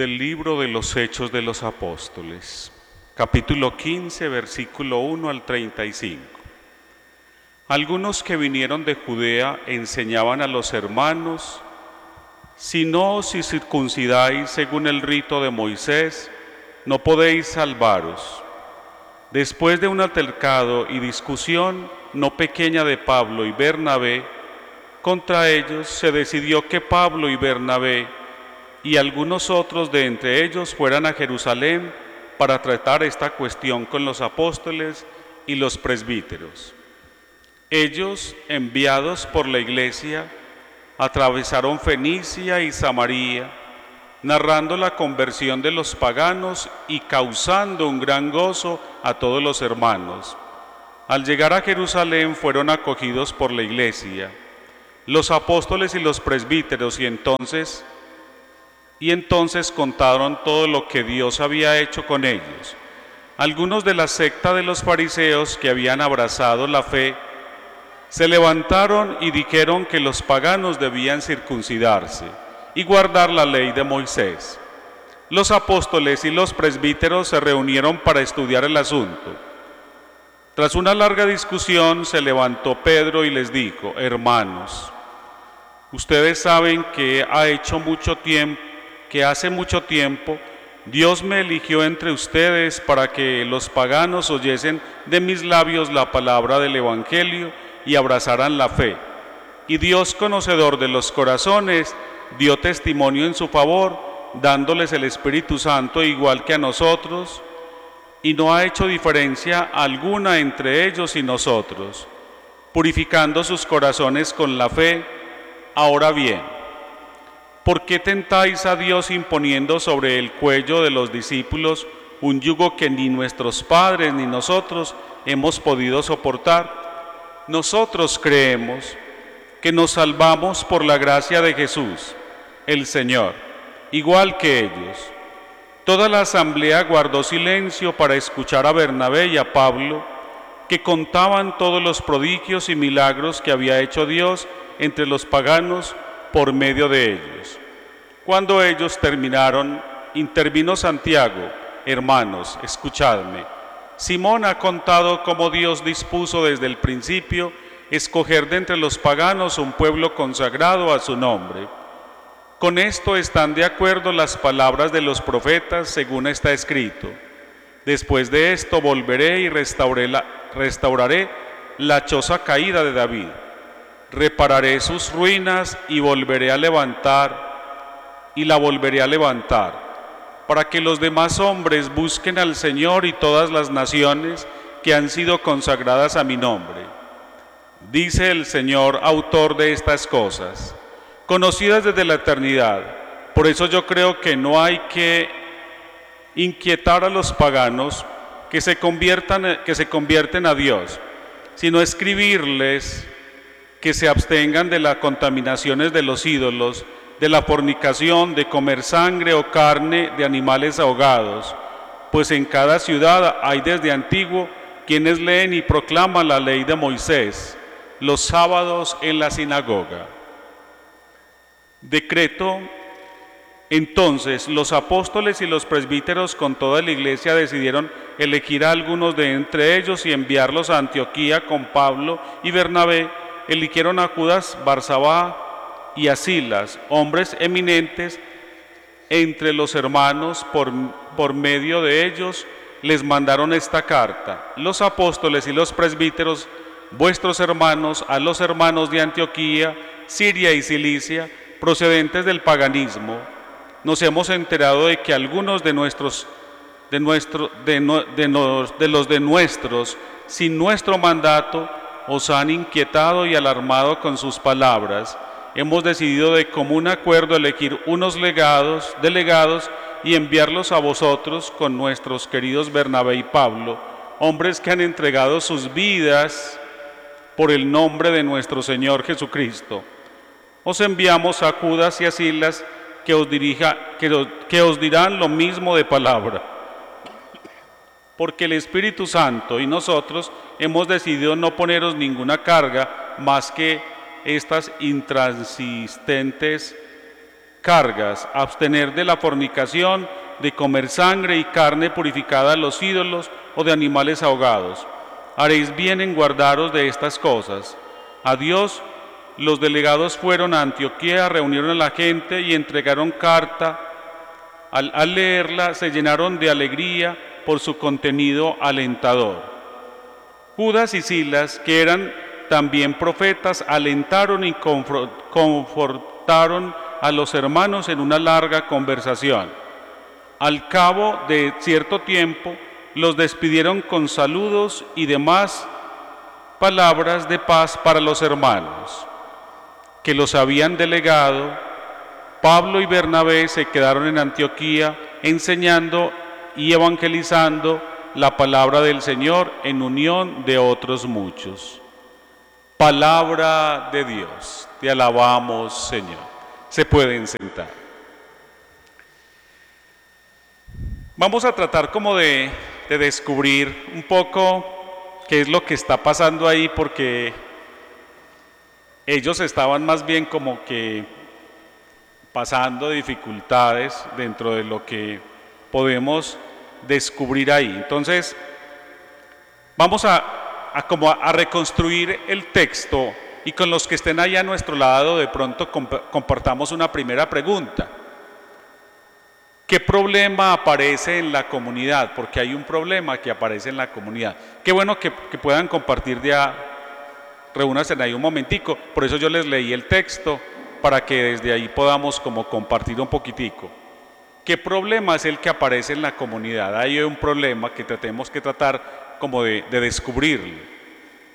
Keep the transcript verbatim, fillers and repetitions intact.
Del libro de los Hechos de los Apóstoles, capítulo quince, versículo uno al treinta y cinco. Algunos que vinieron de Judea enseñaban a los hermanos: si no os circuncidáis según el rito de Moisés, no podéis salvaros. Después de un altercado y discusión no pequeña de Pablo y Bernabé, contra ellos se decidió que Pablo y Bernabé y algunos otros de entre ellos fueran a Jerusalén para tratar esta cuestión con los apóstoles y los presbíteros. Ellos, enviados por la iglesia, atravesaron Fenicia y Samaria, narrando la conversión de los paganos y causando un gran gozo a todos los hermanos. Al llegar a Jerusalén fueron acogidos por la iglesia, los apóstoles y los presbíteros, y entonces Y entonces contaron todo lo que Dios había hecho con ellos. Algunos de la secta de los fariseos que habían abrazado la fe se levantaron y dijeron que los paganos debían circuncidarse y guardar la ley de Moisés. Los apóstoles y los presbíteros se reunieron para estudiar el asunto. Tras una larga discusión se levantó Pedro y les dijo: hermanos, ustedes saben que ha hecho mucho tiempo que hace mucho tiempo Dios me eligió entre ustedes para que los paganos oyesen de mis labios la palabra del Evangelio y abrazaran la fe. Y Dios, conocedor de los corazones, dio testimonio en su favor, dándoles el Espíritu Santo igual que a nosotros, y no ha hecho diferencia alguna entre ellos y nosotros, purificando sus corazones con la fe. Ahora bien, ¿por qué tentáis a Dios imponiendo sobre el cuello de los discípulos un yugo que ni nuestros padres ni nosotros hemos podido soportar? Nosotros creemos que nos salvamos por la gracia de Jesús, el Señor, igual que ellos. Toda la asamblea guardó silencio para escuchar a Bernabé y a Pablo, que contaban todos los prodigios y milagros que había hecho Dios entre los paganos por medio de ellos. Cuando ellos terminaron, intervino Santiago: hermanos, escuchadme. Simón ha contado cómo Dios dispuso desde el principio escoger de entre los paganos un pueblo consagrado a su nombre. Con esto están de acuerdo las palabras de los profetas, según está escrito: después de esto volveré y restauraré la, restauraré la choza caída de David. Repararé sus ruinas y volveré a levantar, y la volveré a levantar, para que los demás hombres busquen al Señor y todas las naciones que han sido consagradas a mi nombre. Dice el Señor, autor de estas cosas, conocidas desde la eternidad. Por eso yo creo que no hay que inquietar a los paganos que se conviertan, que se convierten a Dios, sino escribirles que se abstengan de las contaminaciones de los ídolos, de la fornicación, de comer sangre o carne de animales ahogados, pues en cada ciudad hay desde antiguo quienes leen y proclaman la ley de Moisés, los sábados en la sinagoga. Decreto. Entonces los apóstoles y los presbíteros con toda la iglesia decidieron elegir a algunos de entre ellos y enviarlos a Antioquía con Pablo y Bernabé. Eligieron a Judas Barsabá y a Silas, hombres eminentes entre los hermanos. Por, por medio de ellos les mandaron esta carta: los apóstoles y los presbíteros, vuestros hermanos, a los hermanos de Antioquía, Siria y Cilicia, procedentes del paganismo. Nos hemos enterado de que algunos de nuestros, de, nuestro, de, no, de, no, de los de nuestros, sin nuestro mandato, os han inquietado y alarmado con sus palabras. Hemos decidido de común acuerdo elegir unos legados, delegados y enviarlos a vosotros con nuestros queridos Bernabé y Pablo, hombres que han entregado sus vidas por el nombre de nuestro Señor Jesucristo. Os enviamos a Judas y a Silas, que os, dirija, que, que os dirán lo mismo de palabra, porque el Espíritu Santo y nosotros hemos decidido no poneros ninguna carga más que estas intransistentes cargas, abstener de la fornicación, de comer sangre y carne purificada a los ídolos o de animales ahogados. Haréis bien en guardaros de estas cosas. Adiós. Los delegados fueron a Antioquía, reunieron a la gente y entregaron carta. Al, al leerla se llenaron de alegría por su contenido alentador. Judas y Silas, que eran también profetas, alentaron y confortaron a los hermanos en una larga conversación. Al cabo de cierto tiempo, los despidieron con saludos y demás palabras de paz para los hermanos que los habían delegado. Pablo y Bernabé se quedaron en Antioquía enseñando y evangelizando la palabra del Señor en unión de otros muchos. Palabra de Dios, te alabamos, Señor. Se pueden sentar. Vamos a tratar como de, de descubrir un poco qué es lo que está pasando ahí, porque ellos estaban más bien como que pasando dificultades dentro de lo que podemos descubrir ahí. Entonces, vamos a, a, como a, a reconstruir el texto, y con los que estén ahí a nuestro lado de pronto comp- compartamos una primera pregunta. ¿Qué problema aparece en la comunidad? Porque hay un problema que aparece en la comunidad. Qué bueno que, que puedan compartir de a, reúnanse ahí un momentico, por eso yo les leí el texto, para que desde ahí podamos como compartir un poquitico. ¿Qué problema es el que aparece en la comunidad? Hay un problema que tratemos que tratar como de, de descubrirlo.